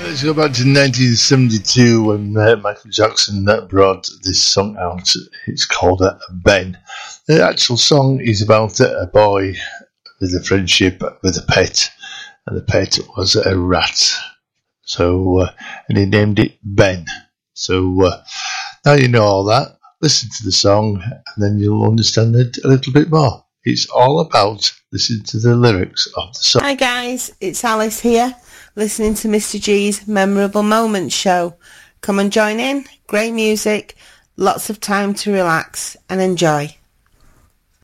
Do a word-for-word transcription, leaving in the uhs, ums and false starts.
Let's go back to nineteen seventy-two when uh, Michael Jackson brought this song out. It's called uh, Ben. The actual song is about uh, a boy with a friendship with a pet, and the pet was a rat. So, uh, and he named it Ben. So uh, now you know all that. Listen to the song, and then you'll understand it a little bit more. It's all about listening to the lyrics of the song. Hi guys, it's Alice here, listening to Mister G's Memorable Moments show. Come and join in. Great music, lots of time to relax and enjoy.